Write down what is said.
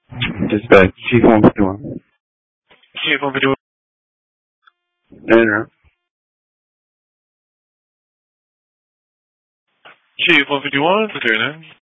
Dispatch, Chief 151. Chief 151. Enter. Chief 151, what's your name?